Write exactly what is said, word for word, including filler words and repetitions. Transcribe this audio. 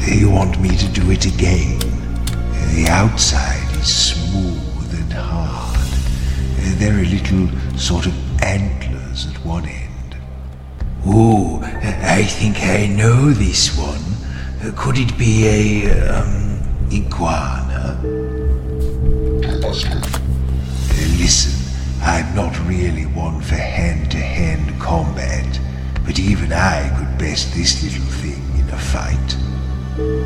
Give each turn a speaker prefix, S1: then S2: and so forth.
S1: You want me to do it again? The outside is smooth and hard. There are little sort of antlers at one end. Oh, I think I know this one. Could it be a, um, iguana? Listen, I'm not really one for hand-to-hand combat, but even I could best this little thing in a fight.